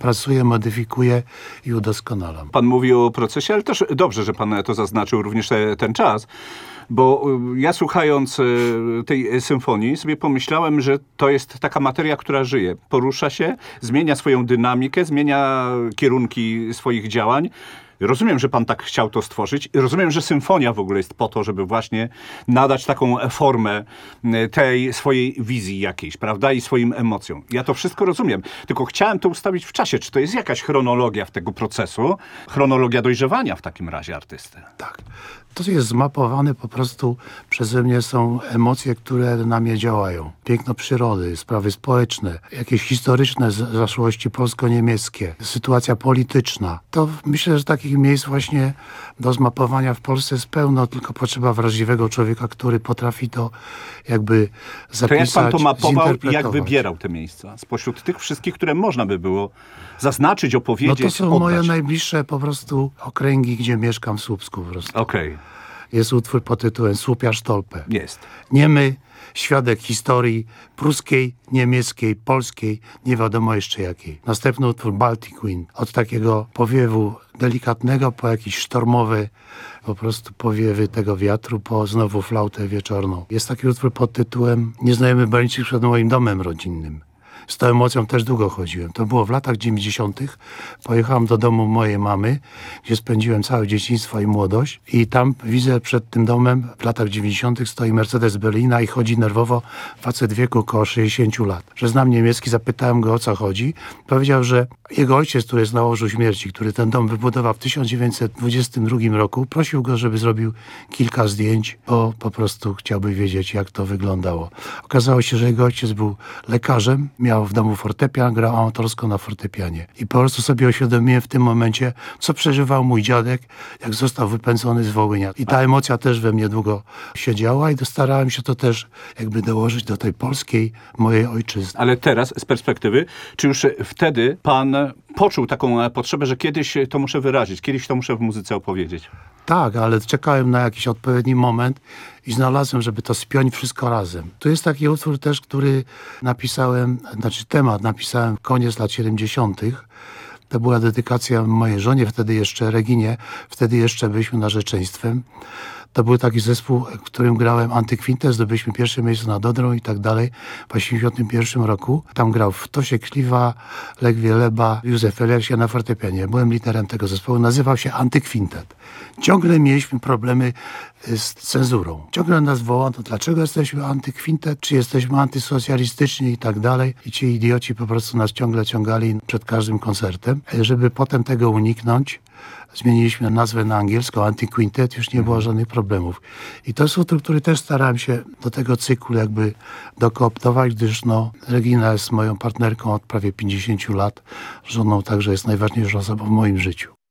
pracuję, modyfikuję i udoskonalam. Pan mówi o procesie, ale też dobrze, że pan to zaznaczył, również ten czas. Bo ja słuchając tej symfonii sobie pomyślałem, że to jest taka materia, która żyje. Porusza się, zmienia swoją dynamikę, zmienia kierunki swoich działań. Rozumiem, że pan tak chciał to stworzyć. Rozumiem, że symfonia w ogóle jest po to, żeby właśnie nadać taką formę tej swojej wizji jakiejś, prawda? I swoim emocjom. Ja to wszystko rozumiem. Tylko chciałem to ustawić w czasie. Czy to jest jakaś chronologia tego procesu? Chronologia dojrzewania w takim razie artysty? Tak. To jest zmapowane po prostu przeze mnie, są emocje, które na mnie działają. Piękno przyrody, sprawy społeczne, jakieś historyczne zaszłości polsko-niemieckie, sytuacja polityczna. To myślę, że takich miejsc właśnie do zmapowania w Polsce jest pełno, tylko potrzeba wrażliwego człowieka, który potrafi to jakby zapisać, to jak pan to mapował i jak zinterpretować. wybierał te miejsca? Spośród tych wszystkich, które można by było zaznaczyć, opowiedzieć, No to są oddać. moje najbliższe po prostu okręgi, gdzie mieszkam w Słupsku po prostu. Okej. Jest utwór pod tytułem Słupia Stolpe. Jest. Niemy, świadek historii pruskiej, niemieckiej, polskiej, nie wiadomo jeszcze jakiej. Następny utwór Baltic Wind. Od takiego powiewu delikatnego po jakieś sztormowe po prostu powiewy tego wiatru, po znowu flautę wieczorną. Jest taki utwór pod tytułem Nieznajomy Berlińczyk przed moim domem rodzinnym. Z tą emocją też długo chodziłem. To było w latach 90. Pojechałem do domu mojej mamy, gdzie spędziłem całe dzieciństwo i młodość. I tam widzę przed tym domem w latach 90. stoi Mercedes Berlina i chodzi nerwowo facet w wieku około 60 lat. Że znam niemiecki, zapytałem go, o co chodzi. Powiedział, że jego ojciec, który jest na łożu śmierci, który ten dom wybudował w 1922 roku, prosił go, żeby zrobił kilka zdjęć, bo po prostu chciałby wiedzieć, jak to wyglądało. Okazało się, że jego ojciec był lekarzem, miał w domu fortepian, grał amatorsko na fortepianie. I po prostu sobie uświadomiłem w tym momencie, co przeżywał mój dziadek, jak został wypędzony z Wołynia. I ta emocja też we mnie długo siedziała i starałem się to też jakby dołożyć do tej polskiej, mojej ojczyzny. Ale teraz z perspektywy, czy już wtedy pan poczuł taką potrzebę, że kiedyś to muszę wyrazić, kiedyś to muszę w muzyce opowiedzieć? Tak, ale czekałem na jakiś odpowiedni moment i znalazłem, żeby to spiąć wszystko razem. Tu jest taki utwór też, który napisałem, temat napisałem koniec lat 70. To była dedykacja mojej żonie, wtedy jeszcze Reginie, wtedy jeszcze byliśmy narzeczeństwem. To był taki zespół, w którym grałem Antykwintę, zdobyliśmy pierwsze miejsce na Dodrą i tak dalej w 1981 roku. Tam grał Tosie Kliwa, Lech Wieleba, Józef Elias, ja na fortepianie. Byłem liderem tego zespołu, nazywał się Antykwintet. Ciągle mieliśmy problemy z cenzurą. Ciągle nas wołano, dlaczego jesteśmy Antykwintet, czy jesteśmy antysocjalistyczni i tak dalej. I ci idioci po prostu nas ciągle ciągali przed każdym koncertem. Żeby potem tego uniknąć, zmieniliśmy nazwę na angielską, Anti-Quintet, już nie było żadnych problemów. I to jest utwór, który też starałem się do tego cyklu jakby dokooptować, gdyż Regina jest moją partnerką od prawie 50 lat, żoną, także jest najważniejszą osobą w moim życiu.